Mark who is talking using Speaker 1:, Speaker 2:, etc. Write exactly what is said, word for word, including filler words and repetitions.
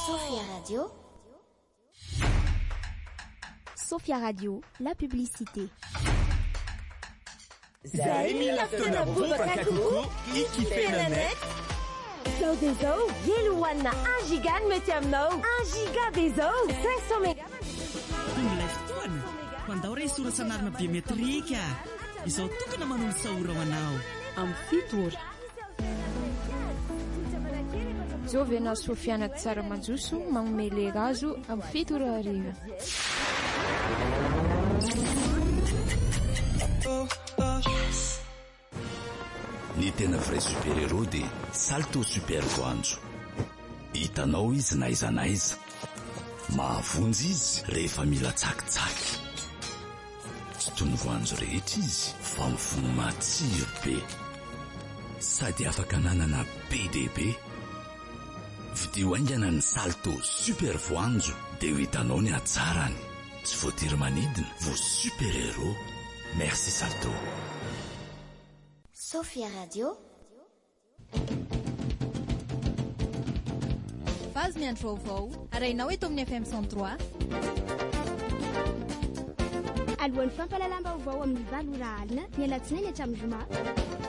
Speaker 1: Sophia Radio.
Speaker 2: Sophia Radio, la publicité.
Speaker 3: Zahay mila fotoana bobaka kokoa ikifena net.
Speaker 4: Zao de zao, yelo hoanina un giga no mety aminao. un giga de zao, cinq cents mégas.
Speaker 5: Tonga ilay fotoana ho andao ray sorasanarina biometrika izao tokana manolo sahora ho anao
Speaker 6: amin'ny fito ora.
Speaker 2: Jovy anao Sofiana tsara manjoso magnome le razo amin'ny fito ora hariva.
Speaker 7: Ny tena vrai super-héros dia Salto super voanjo. Hitanao izy na iza na iza. Mahavonjy izy rehefa mila tsakitsaky. Tsy toy ny voanjo rehetra izy fa mivono matsiro be. Sady afaka nanana be dia be. Vidio haingana ny Salto super voanjo dia ho hitanao ny hatsarany. Tsy voatery manidina vo super-héros. Merci Salto.
Speaker 1: Sophia Radio.
Speaker 8: Vazy miandro vaovao arahinao eto amin'ny F M cent trois.
Speaker 9: Alohan'ny fampalalam-baovao amin'ny valo ora alina ny alatsinainy hatramin'ny zoma.